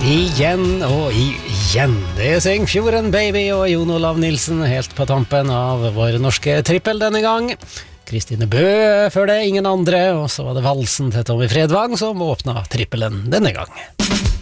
Igjen og igjen. Det syng Fjorden Baby og Jon Olav Nilsen helt på tampen av vår norske trippel denne gang. Kristine Bø før det, ingen andre, og så var det valsen til Tommy Fredvang som åpna trippelen denne gang.